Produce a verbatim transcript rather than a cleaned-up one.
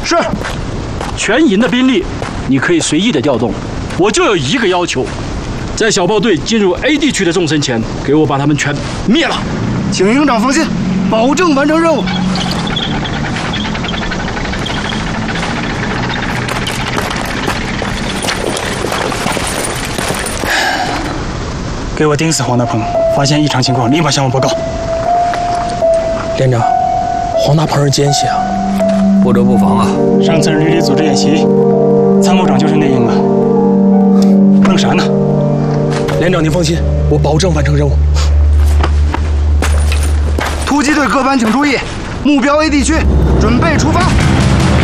是。全营的兵力你可以随意的调动，我就有一个要求，在小豹队进入 A 地区的纵深前，给我把他们全灭了。 请营长放心，保证完成任务。给我盯死黄大鹏，发现异常情况立马向我报告。 连长，黄大鹏是奸细啊，不得不防啊。 上次日里组织演习，参谋长就是内应啊，弄啥呢？ 连长您放心，我保证完成任务。 突击队各班请注意，目标 A 地区，准备出发。